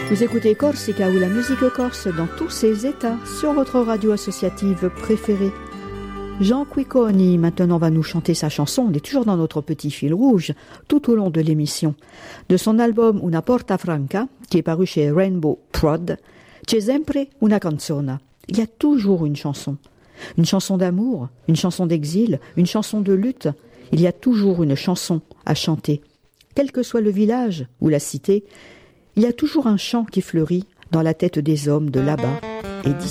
Vous écoutez Corsica ou la musique corse dans tous ses états sur votre radio associative préférée. Jean Quicconi maintenant va nous chanter sa chanson, on est toujours dans notre petit fil rouge tout au long de l'émission. De son album Una Porta Franca, qui est paru chez Rainbow Prod, C'è sempre una canzone. Il y a toujours une chanson d'amour, une chanson d'exil, une chanson de lutte. Il y a toujours une chanson à chanter. Quel que soit le village ou la cité, il y a toujours un chant qui fleurit dans la tête des hommes de là-bas et d'ici.